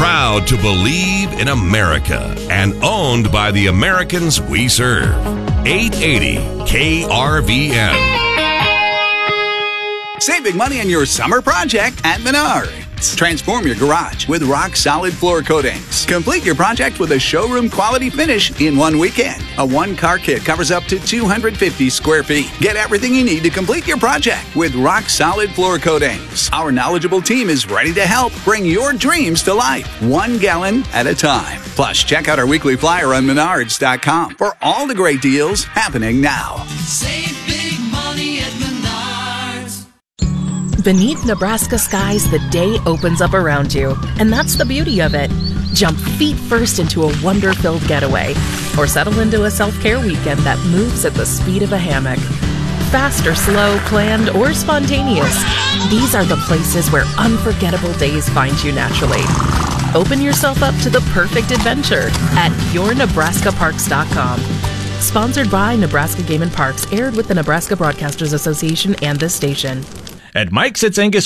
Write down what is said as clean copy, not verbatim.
Proud to believe in America and owned by the Americans we serve. 880 KRVN. Save big money on your summer project at Menards. Transform your garage with rock-solid floor coatings. Complete your project with a showroom-quality finish in one weekend. A one-car kit covers up to 250 square feet. Get everything you need to complete your project with rock-solid floor coatings. Our knowledgeable team is ready to help bring your dreams to life, 1 gallon at a time. Plus, check out our weekly flyer on Menards.com for all the great deals happening now. Save big money at Menards. Beneath Nebraska skies, the day opens up around you, and that's the beauty of it. Jump feet first into a wonder-filled getaway, or settle into a self-care weekend that moves at the speed of a hammock. Fast or slow, planned or spontaneous, these are the places where unforgettable days find you naturally. Open yourself up to the perfect adventure at yournebraskaparks.com. Sponsored by Nebraska Game and Parks, aired with the Nebraska Broadcasters Association and this station. At Mike's, it's Angus